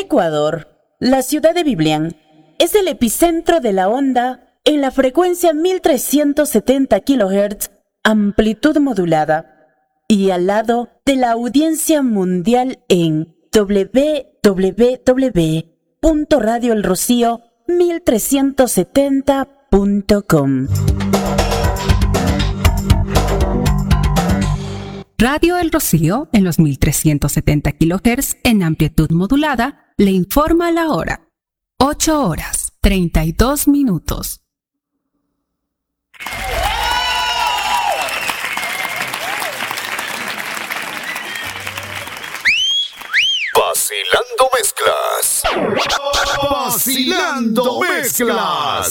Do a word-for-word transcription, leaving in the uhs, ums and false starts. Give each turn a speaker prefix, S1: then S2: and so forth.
S1: Ecuador, la ciudad de Biblián, es el epicentro de la onda en la frecuencia mil trescientos setenta kilohertz, amplitud modulada, y al lado de la audiencia mundial en doble u doble u doble u punto radio el rocío mil trescientos setenta punto com.
S2: Radio El Rocío, en los mil trescientos setenta kilohertz en amplitud modulada, le informa la hora. ocho horas, treinta y dos minutos.
S3: Vacilando Mezclas. Vacilando Mezclas.